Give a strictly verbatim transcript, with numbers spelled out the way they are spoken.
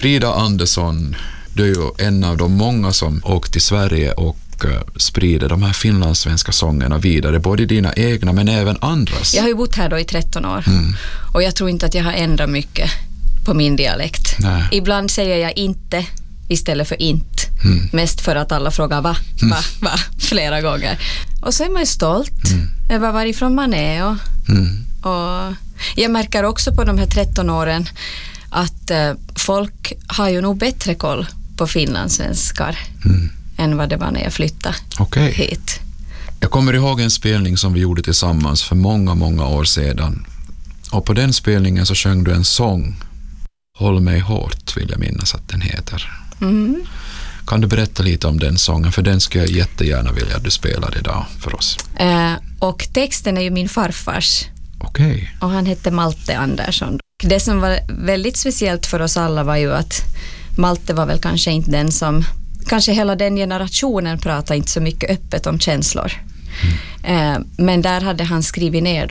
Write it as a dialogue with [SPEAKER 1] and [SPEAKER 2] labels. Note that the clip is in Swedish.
[SPEAKER 1] Frida Andersson, du är ju en av de många som åkt till Sverige och sprider de här finlandssvenska sångerna vidare, både dina egna men även andras.
[SPEAKER 2] Jag har ju bott här då i tretton år
[SPEAKER 1] mm.
[SPEAKER 2] och jag tror inte att jag har ändrat mycket på min dialekt.
[SPEAKER 1] Nej.
[SPEAKER 2] Ibland säger jag inte istället för inte.
[SPEAKER 1] Mm.
[SPEAKER 2] Mest för att alla frågar va, va, va flera gånger. Och så är man ju stolt mm. över varifrån man är. Och,
[SPEAKER 1] mm.
[SPEAKER 2] och jag märker också på de här tretton åren att eh, folk har ju nog bättre koll på finlandssvenskar mm. än vad det var när jag flyttade
[SPEAKER 1] okay.
[SPEAKER 2] hit.
[SPEAKER 1] Jag kommer ihåg en spelning som vi gjorde tillsammans för många, många år sedan. Och på den spelningen så sjöng du en sång. Håll mig hårt, vill jag minnas att den heter.
[SPEAKER 2] Mm.
[SPEAKER 1] Kan du berätta lite om den sången? För den skulle jag jättegärna vilja att du spelar idag för oss.
[SPEAKER 2] Eh, och texten är ju min farfars.
[SPEAKER 1] Okej. Okay.
[SPEAKER 2] Och han hette Malte Andersson. Det som var väldigt speciellt för oss alla var ju att Malte var väl kanske inte den som... Kanske hela den generationen pratade inte så mycket öppet om känslor. Mm. Eh, men där hade han skrivit ner